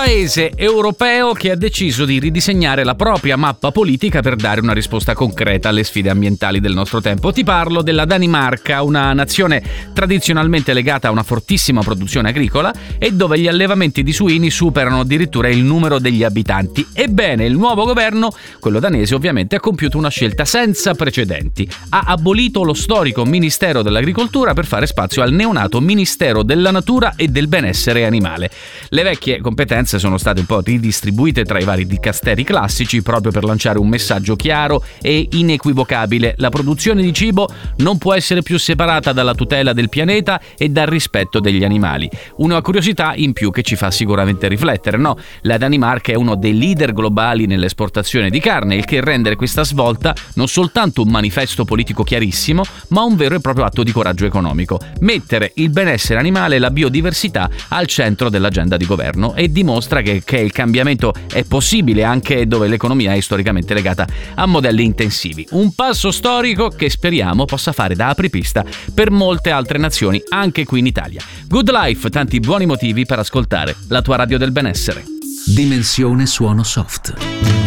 paese europeo che ha deciso di ridisegnare la propria mappa politica per dare una risposta concreta alle sfide ambientali del nostro tempo. Ti parlo della Danimarca, una nazione tradizionalmente legata a una fortissima produzione agricola e dove gli allevamenti di suini superano addirittura il numero degli abitanti. Ebbene, il nuovo governo, quello danese, ovviamente ha compiuto una scelta senza precedenti. Ha abolito lo storico Ministero dell'Agricoltura per fare spazio al neonato Ministero della Natura e del Benessere Animale. Le vecchie competenze sono state un po' ridistribuite tra i vari dicasteri classici proprio per lanciare un messaggio chiaro e inequivocabile: la produzione di cibo non può essere più separata dalla tutela del pianeta e dal rispetto degli animali. Una curiosità in più che ci fa sicuramente riflettere, no? La Danimarca è uno dei leader globali nell'esportazione di carne, il che rende questa svolta non soltanto un manifesto politico chiarissimo, ma un vero e proprio atto di coraggio economico. Mettere il benessere animale e la biodiversità al centro dell'agenda di governo e dimostra che il cambiamento è possibile anche dove l'economia è storicamente legata a modelli intensivi. Un passo storico che speriamo possa fare da apripista per molte altre nazioni, anche qui in Italia. Good Life, tanti buoni motivi per ascoltare la tua radio del benessere. Dimensione suono soft.